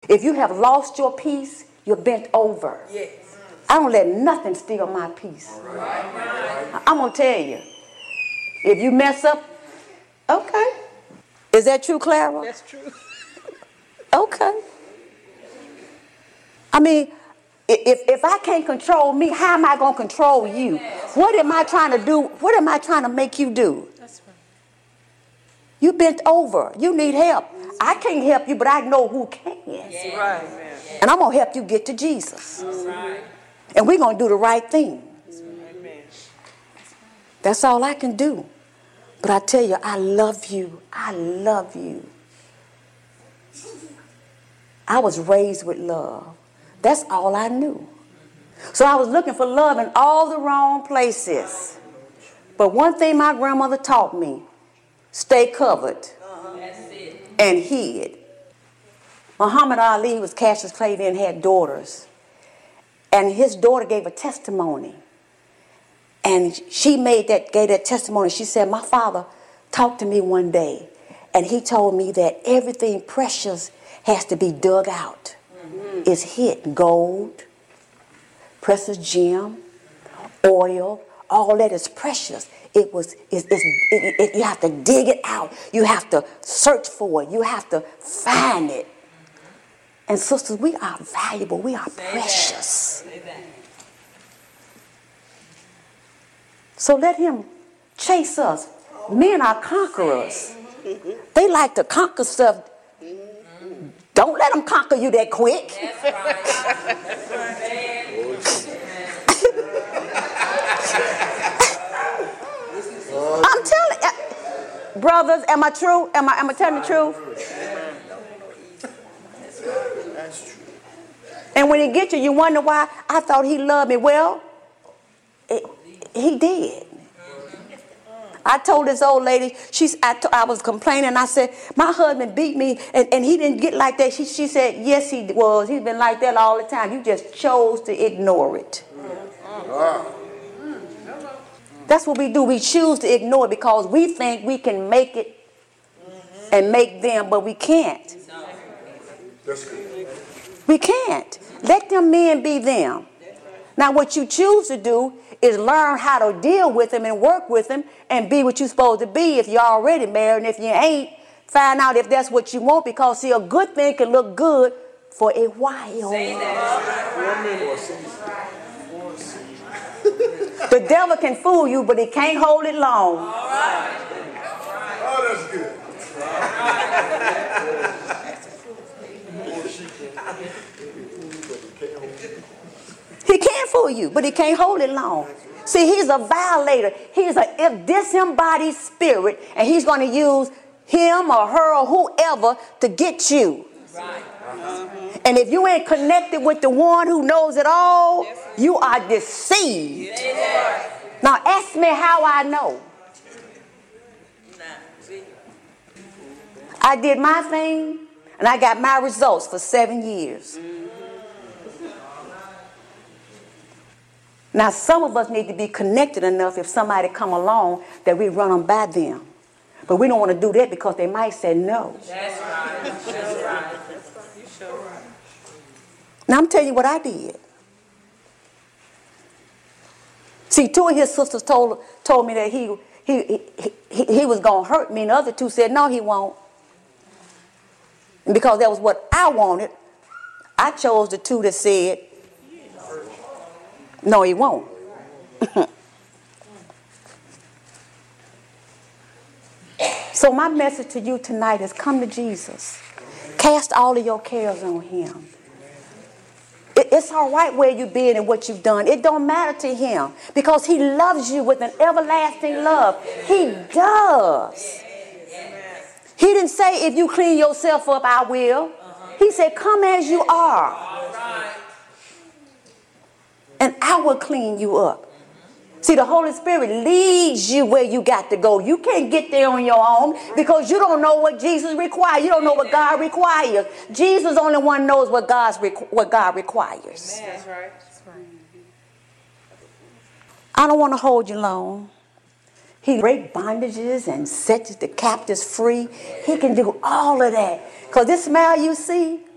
If you have lost your peace, you're bent over. Yes. I don't let nothing steal my peace. I'm going to tell you. If you mess up, okay. Is that true, Clara? That's true. Okay. I mean, if I can't control me, how am I going to control you? What am I trying to do? What am I trying to make you do? That's right. You bent over. You need help. I can't help you, but I know who can. That's right. And I'm going to help you get to Jesus. That's right. And we're going to do the right thing. Amen. That's all I can do. But I tell you, I love you. I love you. I was raised with love. That's all I knew. So I was looking for love in all the wrong places. But one thing my grandmother taught me, stay covered and hid. Muhammad Ali was Cassius Clay and had daughters. And his daughter gave a testimony. And she gave that testimony. She said, my father talked to me one day, and he told me that everything precious has to be dug out. It's hid. Gold, precious gem, oil, all that is precious. You have to dig it out. You have to search for it. You have to find it. And sisters, we are valuable. We are precious. So let him chase us. Men are conquerors. They like to conquer stuff. Don't let them conquer you that quick. I'm telling you, brothers, am I true? Am I telling the truth? That's true. And when he gets you, you wonder why I thought he loved me. Well, he did. I told this old lady, I was complaining. I said, my husband beat me, and he didn't get like that. She said, yes, he was. He's been like that all the time. You just chose to ignore it. That's what we do. We choose to ignore it because we think we can make it and make them, but we can't. We can't. Let them men be them. Now, what you choose to do is learn how to deal with them and work with them and be what you're supposed to be if you're already married. And if you ain't, find out if that's what you want, because, see, a good thing can look good for a while. The devil can fool you, but he can't hold it long. Oh, that's good. He can't fool you, but he can't hold it long. See, he's a violator. He's a disembodied spirit, and he's going to use him or her or whoever to get you. Right. And if you ain't connected with the one who knows it all, you are deceived. Now ask me how I know. I did my thing, and I got my results for 7 years. Now, some of us need to be connected enough if somebody come along that we run them by them. But we don't want to do that because they might say no. That's right. That's right. You sure right. Now, I'm telling you what I did. See, 2 of his sisters told me that he was going to hurt me, and the other 2 said, no, he won't. And because that was what I wanted, I chose the 2 that said, no, he won't. So my message to you tonight is come to Jesus. Cast all of your cares on him. It's all right where you've been and what you've done. It don't matter to him because he loves you with an everlasting love. He does. He didn't say if you clean yourself up, I will. He said come as you are. And I will clean you up. See, the Holy Spirit leads you where you got to go. You can't get there on your own because you don't know what Jesus requires. You don't know what God requires. Jesus only one knows what God requires. That's right. I don't want to hold you long. He breaks bondages and sets the captives free. He can do all of that. Because this smile you see,